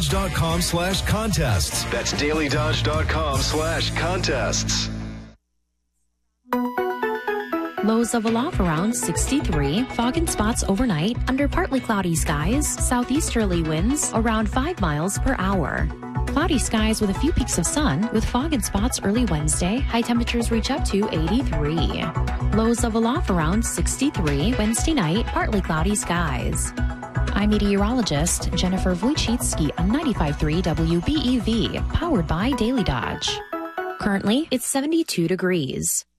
dailydodge.com/contests. That's dailydodge.com/contests. Lows of a low around 63. Fog and spots overnight under partly cloudy skies. Southeasterly winds around 5 miles per hour. Cloudy skies with a few peaks of sun with fog and spots early Wednesday. High temperatures reach up to 83. Lows of a low around 63. Wednesday night, partly cloudy skies. I'm meteorologist Jennifer Wojcicki on 95.3 WBEV, powered by Daily Dodge. Currently, it's 72 degrees.